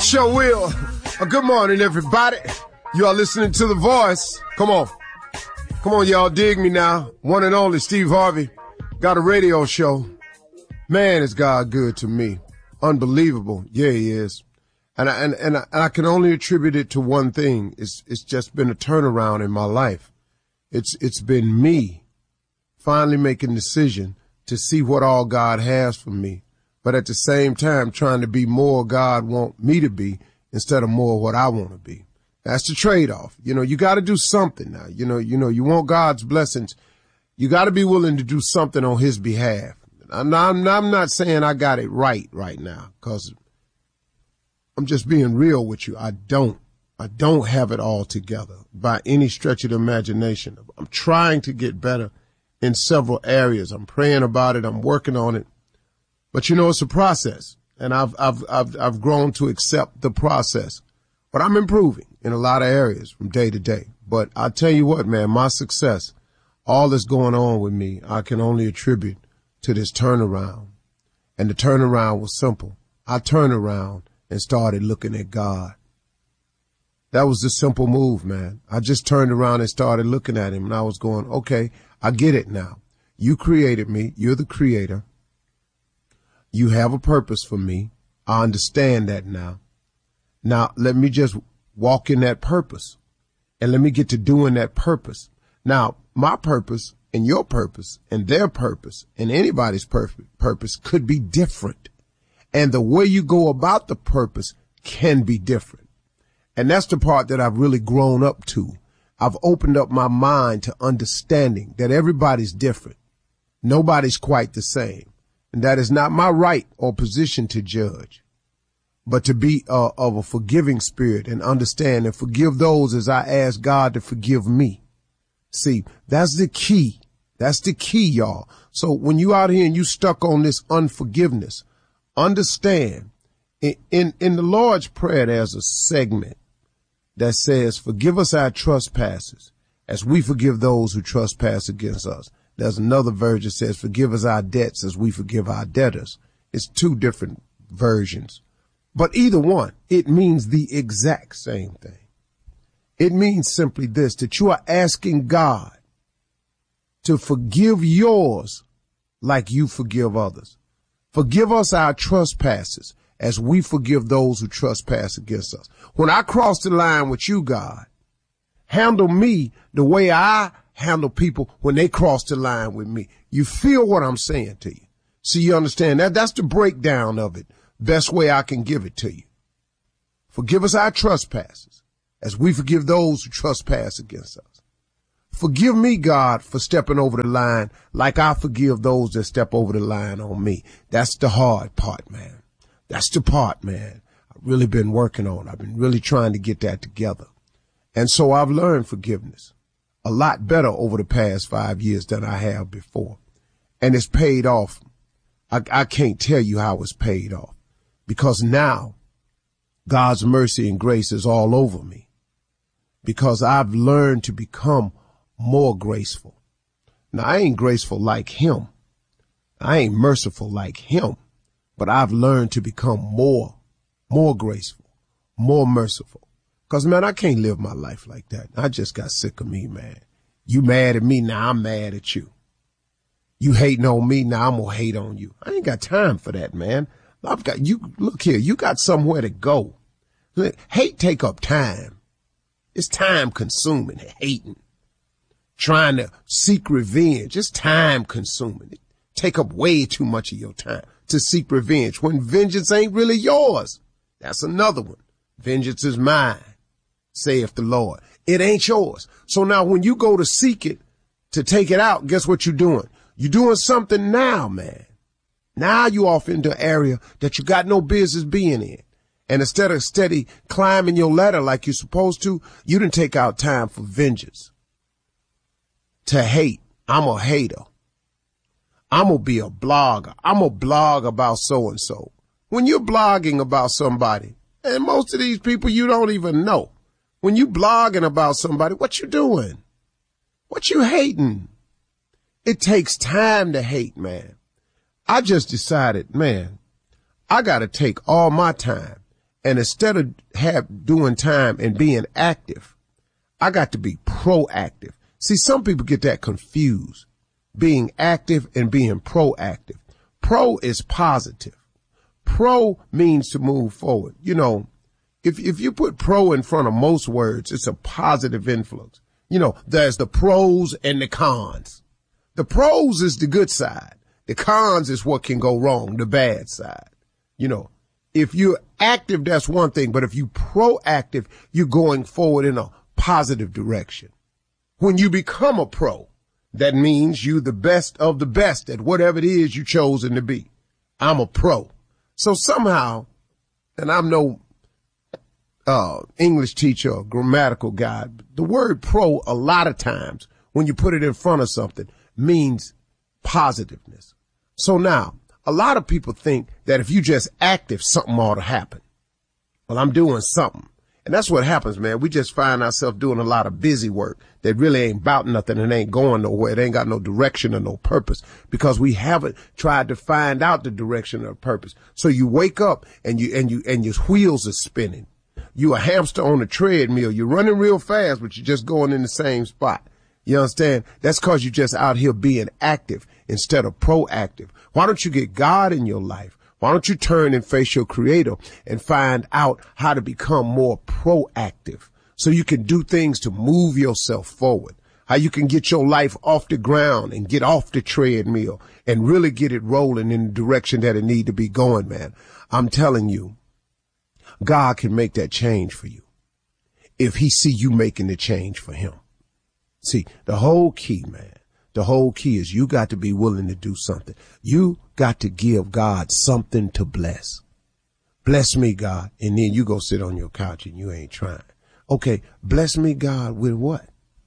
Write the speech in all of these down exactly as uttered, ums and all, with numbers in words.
sure will. Uh, good morning, everybody. You are listening to The Voice. Come on. Come on, y'all. Dig me now. One and only Steve Harvey. Got a radio show. Man, is God good to me. Unbelievable. Yeah, he is. And I, and, and I, and I can only attribute it to one thing. It's, it's just been a turnaround in my life. It's, it's been me finally making a decision to see what all God has for me, but at the same time trying to be more God want me to be instead of more what I want to be. That's the trade-off. You know, you got to do something now. You know, you know, you want God's blessings. You got to be willing to do something on his behalf. I'm not, I'm not, I'm not saying I got it right right now, because I'm just being real with you. I don't. I don't have it all together by any stretch of the imagination. I'm trying to get better in several areas. I'm praying about it. I'm working on it. But you know, it's a process, and I've, I've, I've, I've grown to accept the process, but I'm improving in a lot of areas from day to day. But I tell you what, man, my success, all that's going on with me, I can only attribute to this turnaround. And the turnaround was simple. I turned around and started looking at God. That was the simple move, man. I just turned around and started looking at him, and I was going, okay, I get it now. You created me. You're the creator. You have a purpose for me. I understand that now. Now, let me just walk in that purpose, and let me get to doing that purpose. Now, my purpose and your purpose and their purpose and anybody's perfect purpose could be different. And the way you go about the purpose can be different. And that's the part that I've really grown up to. I've opened up my mind to understanding that everybody's different. Nobody's quite the same. And that is not my right or position to judge, but to be uh, of a forgiving spirit and understand and forgive those as I ask God to forgive me. See, that's the key. That's the key, y'all. So when you out here and you stuck on this unforgiveness, understand in, in, in the Lord's Prayer, there's a segment that says, forgive us our trespasses as we forgive those who trespass against us. There's another version that says, forgive us our debts as we forgive our debtors. It's two different versions. But either one, it means the exact same thing. It means simply this, that you are asking God to forgive yours like you forgive others. Forgive us our trespasses as we forgive those who trespass against us. When I cross the line with you, God, handle me the way I handle people when they cross the line with me. You feel what I'm saying to you. So you understand that? That's the breakdown of it. Best way I can give it to you. Forgive us our trespasses as we forgive those who trespass against us. Forgive me, God, for stepping over the line like I forgive those that step over the line on me. That's the hard part, man. That's the part, man, I've really been working on. I've been really trying to get that together. And so I've learned forgiveness a lot better over the past five years than I have before. And it's paid off. I, I can't tell you how it's paid off, because now God's mercy and grace is all over me, because I've learned to become more graceful. Now, I ain't graceful like him. I ain't merciful like him. But I've learned to become more, more graceful, more merciful. Because, man, I can't live my life like that. I just got sick of me, man. You mad at me, now I'm mad at you. You hating on me, now I'm going to hate on you. I ain't got time for that, man. I've got, you, look here, you got somewhere to go. Hate take up time. It's time consuming, hating. Trying to seek revenge. It's time consuming. It take up way too much of your time to seek revenge when vengeance ain't really yours. That's another one. Vengeance is mine, saith the Lord. It ain't yours. So now when you go to seek it, to take it out, guess what you're doing? You're doing something now, man. Now you off into an area that you got no business being in. And instead of steady climbing your ladder like you're supposed to, you didn't take out time for vengeance. To hate. I'm a hater. I'm going to be a blogger. I'm going to blog about so-and-so. When you're blogging about somebody, and most of these people you don't even know, when you blogging about somebody, what you doing? What you hating? It takes time to hate, man. I just decided, man, I got to take all my time And instead of have doing time and being active, I got to be proactive. See, some people get that confused, being active and being proactive. Pro is positive. Pro means to move forward. You know, if, if you put pro in front of most words, it's a positive influence. You know, there's the pros and the cons. The pros is the good side. The cons is what can go wrong, the bad side. You know, if you're active, that's one thing. But if you're proactive, you're going forward in a positive direction. When you become a pro, that means you the best of the best at whatever it is you chosen to be. I'm a pro. So somehow, and I'm no uh English teacher or grammatical guy, the word pro a lot of times when you put it in front of something means positiveness. So now, a lot of people think that if you just active, something ought to happen. Well, I'm doing something. And that's what happens, man. We just find ourselves doing a lot of busy work that really ain't about nothing and ain't going nowhere. It ain't got no direction or no purpose because we haven't tried to find out the direction or purpose. So you wake up and you, and you, and your wheels are spinning. You a hamster on a treadmill. You're running real fast, but you're just going in the same spot. You understand? That's because you're just out here being active instead of proactive. Why don't you get God in your life? Why don't you turn and face your creator and find out how to become more proactive so you can do things to move yourself forward, how you can get your life off the ground and get off the treadmill and really get it rolling in the direction that it need to be going, man. I'm telling you, God can make that change for you if he see you making the change for him. See, the whole key, man, the whole key is you got to be willing to do something. You got to give God something to bless. Bless me, God. And then you go sit on your couch and you ain't trying. Okay. Bless me, God, with what?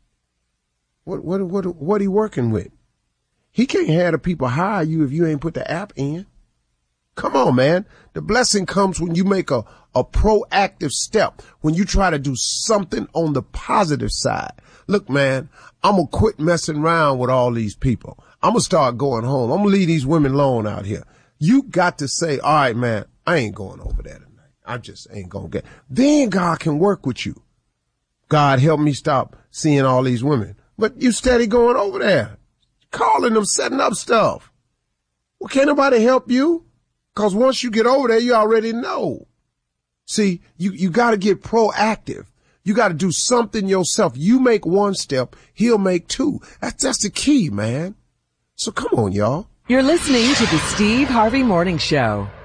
What, what, what, what he working with? He can't have the people hire you if you ain't put the app in. Come on, man. The blessing comes when you make a, a proactive step, when you try to do something on the positive side. Look, man, I'm going to quit messing around with all these people. I'm going to start going home. I'm going to leave these women alone out here. You got to say, all right, man, I ain't going over there tonight. I just ain't going to get. Then God can work with you. God, help me stop seeing all these women. But you steady going over there, calling them, setting up stuff. Well, can't nobody help you? Because once you get over there, you already know. See, you, you got to get proactive. You got to do something yourself. You make one step, he'll make two. That's, that's the key, man. So come on, y'all. You're listening to the Steve Harvey Morning Show.